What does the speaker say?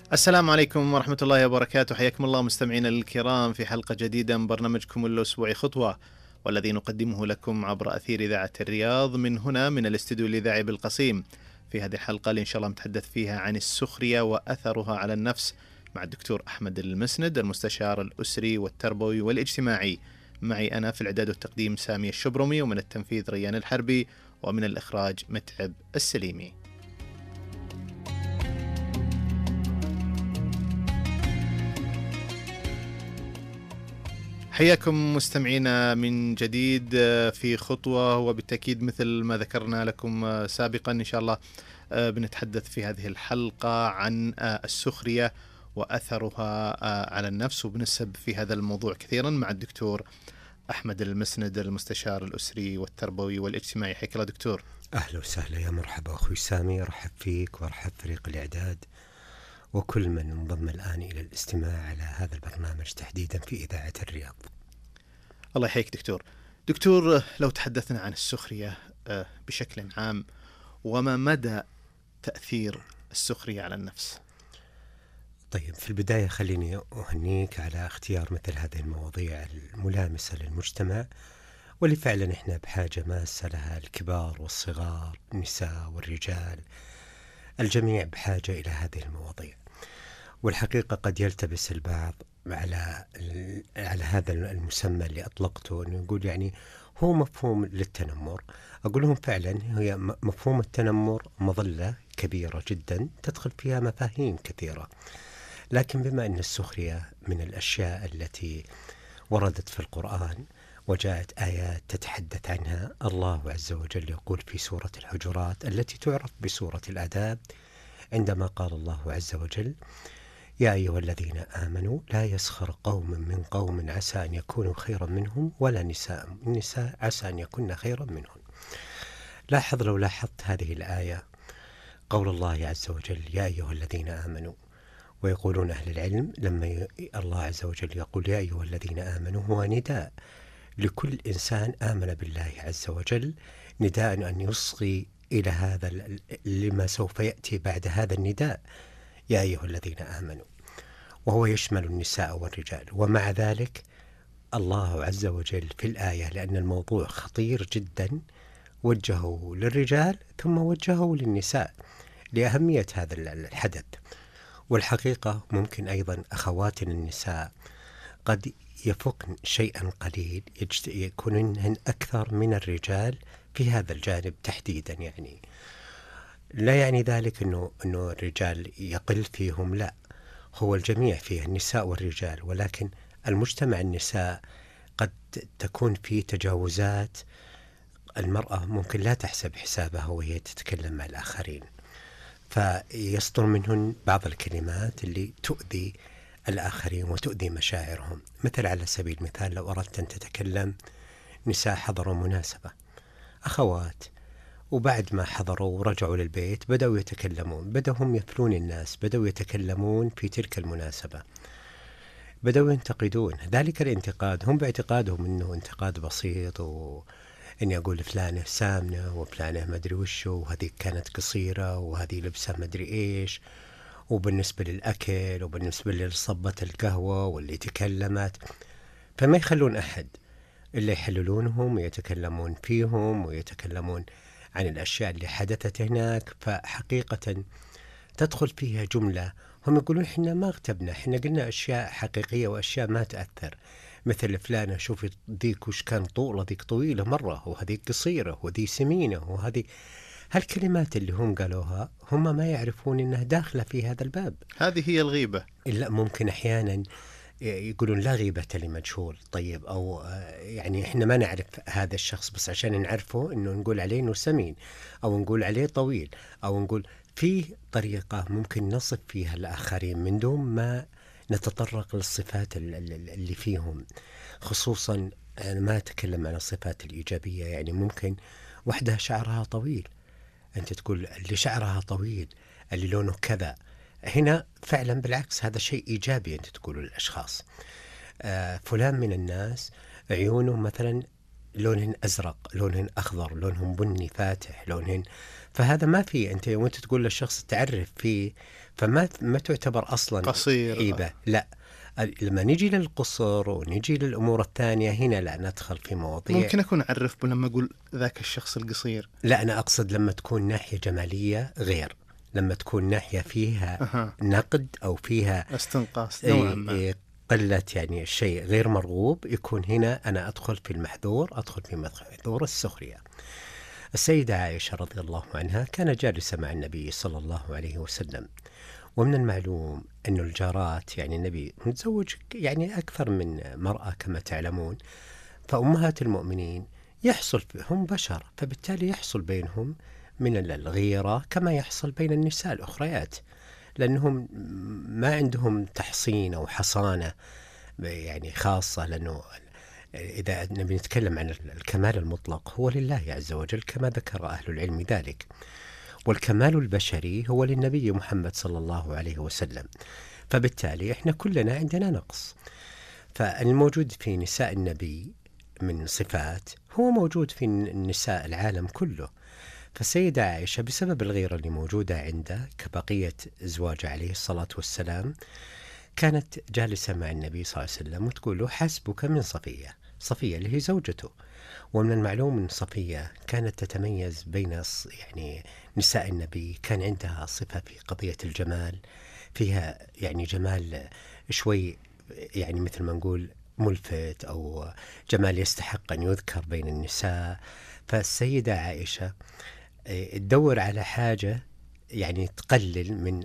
السلام عليكم ورحمة الله وبركاته. حياكم الله مستمعينا الكرام في حلقة جديدة من برنامجكم الأسبوعي خطوة، والذي نقدمه لكم عبر أثير إذاعة الرياض من هنا من الاستديو الإذاعي بالقصيم. في هذه الحلقة اللي إن شاء الله نتحدث فيها عن السخرية وأثرها على النفس مع الدكتور أحمد المسند، المستشار الأسري والتربوي والاجتماعي. معي أنا في الإعداد والتقديم سامي الشبرمي، ومن التنفيذ ريان الحربي، ومن الإخراج متعب السليمي. حياكم مستمعينا من جديد في خطوة، وبالتأكيد مثل ما ذكرنا لكم سابقا إن شاء الله بنتحدث في هذه الحلقة عن السخرية وأثرها على النفس، وبنسب في هذا الموضوع كثيرا مع الدكتور أحمد المسند، المستشار الأسري والتربوي والاجتماعي. حياك الله دكتور. أهلا وسهلا، يا مرحبا أخوي سامي، رحب فيك ورحب فريق الإعداد وكل من انضم الآن إلى الاستماع على هذا البرنامج تحديدا في إذاعة الرياض. الله يحييك دكتور، لو تحدثنا عن السخرية بشكل عام، وما مدى تأثير السخرية على النفس؟ طيب، في البداية خليني أهنيك على اختيار مثل هذه المواضيع الملامسة للمجتمع، واللي فعلا إحنا بحاجة ماسة لها، الكبار والصغار، النساء والرجال، الجميع بحاجة إلى هذه المواضيع. والحقيقة قد يلتبس البعض على هذا المسمى اللي أطلقته، أنه يقول يعني هو مفهوم للتنمر. أقول لهم فعلا هي مفهوم التنمر مظلة كبيرة جدا تدخل فيها مفاهيم كثيرة، لكن بما أن السخرية من الأشياء التي وردت في القرآن وجاءت آيات تتحدث عنها، الله عز وجل يقول في سورة الحجرات التي تعرف بسورة الآداب، عندما قال الله عز وجل: يا أيها الذين آمنوا لا يسخر قوم من قوم عسى أن يكونوا خيرا منهم ولا نساء عسى أن يكون خيرا منهم. لاحظ، لو لاحظت هذه الآية، قول الله عز وجل يا أيها الذين آمنوا، ويقولون أهل العلم لما الله عز وجل يقول يا أيها الذين آمنوا هو نداء لكل إنسان آمن بالله عز وجل، نداء أن يصغي إلى هذا لما سوف يأتي بعد هذا النداء، يا أيها الذين آمنوا، وهو يشمل النساء والرجال. ومع ذلك الله عز وجل في الآية، لأن الموضوع خطير جدا، وجهه للرجال ثم وجهه للنساء لأهمية هذا الحدث. والحقيقة ممكن أيضا أخواتنا النساء قد يفقن شيئا قليل، يكونن أكثر من الرجال في هذا الجانب تحديدا. يعني لا يعني ذلك أنه الرجال يقل فيهم، لا، هو الجميع فيه، النساء والرجال، ولكن المجتمع النساء قد تكون فيه تجاوزات، المرأة ممكن لا تحسب حسابها وهي تتكلم مع الآخرين، فيصدر منهن بعض الكلمات اللي تؤذي الآخرين وتؤذي مشاعرهم. مثل على سبيل المثال، لو أردت أن تتكلم، نساء حضروا مناسبة، أخوات، وبعد ما حضروا ورجعوا للبيت بدأوا يتكلمون، بدأوا هم يثلون الناس، بدأوا يتكلمون في تلك المناسبة، بدأوا ينتقدون. ذلك الانتقاد هم باعتقادهم أنه انتقاد بسيط، وإني أقول فلانة سامنة وفلانة مدري وشو، وهذه كانت قصيرة وهذه لبسها مدري إيش، وبالنسبة للأكل وبالنسبة لصبة القهوة واللي تكلمت، فما يخلون أحد إلا يحللونهم ويتكلمون فيهم ويتكلمون عن الأشياء اللي حدثت هناك. فحقيقة تدخل فيها جملة هم يقولون إحنا ما اغتبنا، إحنا قلنا أشياء حقيقية وأشياء ما تأثر، مثل فلانة شوفي ذيك وش كان طولة، ذيك طويلة مرة، وهذه قصيرة، وهذه سمينة، وهذه هالكلمات اللي هم قالوها هم ما يعرفون إنها داخلة في هذا الباب. هذه هي الغيبة. إلا ممكن أحيانا يقولون لا غيبة لمجهول. طيب، أو يعني إحنا ما نعرف هذا الشخص، بس عشان نعرفه إنه نقول عليه إنه سمين، أو نقول عليه طويل، أو نقول في طريقة ممكن نصف فيها الآخرين من دون ما نتطرق للصفات اللي فيهم. خصوصا أنا ما أتكلم عن الصفات الإيجابية، يعني ممكن وحدة شعرها طويل، أنت تقول اللي شعرها طويل، اللي لونه كذا، هنا فعلا بالعكس هذا شيء إيجابي أنت تقوله للأشخاص. فلان من الناس عيونه مثلا لونهن أزرق، لونهن أخضر، لونهم بني فاتح، لونهن فهذا ما في، أنت وأنت تقول للشخص تعرف فيه ما تعتبر أصلا قصير. هيبة. لا، لما نجي للقصر ونجي للأمور الثانية هنا لا ندخل في مواضيع. ممكن أكون أعرف لما أقول ذاك الشخص القصير. لا، أنا أقصد لما تكون ناحية جمالية غير، لما تكون ناحية فيها نقد أو فيها استنقاص نوعا ما، قلة يعني الشيء غير مرغوب، يكون هنا أنا أدخل في المحذور، أدخل في محذور السخرية. السيدة عائشة رضي الله عنها كانت جالسة مع النبي صلى الله عليه وسلم، ومن المعلوم أن الجارات، يعني النبي متزوج يعني أكثر من مرأة كما تعلمون، فأمهات المؤمنين يحصل هم بشر، فبالتالي يحصل بينهم من الغيرة كما يحصل بين النساء الأخريات، لأنهم ما عندهم تحصين أو حصانة يعني خاصة. لأنه إذا نبي نتكلم عن الكمال المطلق هو لله عز وجل كما ذكر أهل العلم ذلك، والكمال البشري هو للنبي محمد صلى الله عليه وسلم، فبالتالي إحنا كلنا عندنا نقص. فالموجود في نساء النبي من صفات هو موجود في النساء العالم كله. فالسيدة عائشة بسبب الغيرة اللي موجودة عنده كبقية أزواج عليه الصلاة والسلام كانت جالسة مع النبي صلى الله عليه وسلم وتقول له حسبك من صفية. صفية اللي هي زوجته، ومن المعلوم أن صفية كانت تتميز بين يعني نساء النبي، كان عندها صفة في قضية الجمال، فيها يعني جمال شوي يعني مثل ما نقول ملفت أو جمال يستحق أن يذكر بين النساء. فالسيدة عائشة تدور على حاجة يعني تقلل من